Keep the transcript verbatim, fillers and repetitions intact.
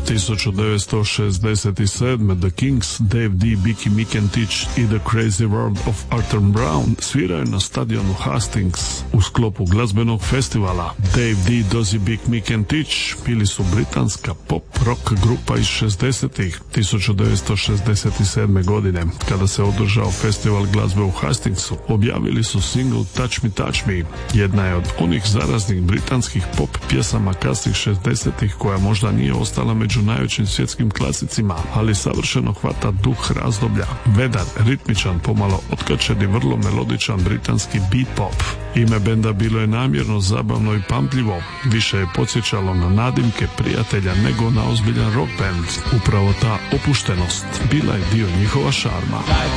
tisuću devetsto šezdeset sedme. The Kings, Dave D, Bicky Mikentić i The Crazy World of Arthur Brown sviraju na stadionu Hastings u sklopu glazbenog festivala. Dave D, Dozy Bick Mikentić bili su britanska pop rock grupa iz šezdesetih. tisuću devetsto šezdeset sedme. godine, kada se održao festival glazbe u Hastingsu, objavili su single Touch Me Touch Me. Jedna je od onih zaraznih britanskih pop pjesama kasnih šezdesetih koja možda nije ostala među najvećim svjetskim klasicima, ali savršeno hvata duh razdoblja. Vedar, ritmičan, pomalo otkačen i vrlo melodičan britanski beat pop. Ime benda bilo je namjerno zabavno i pamtljivo, više je podsjećalo na nadimke prijatelja nego na ozbiljan rock band. Upravo ta opuštenost bila je dio njihova šarma.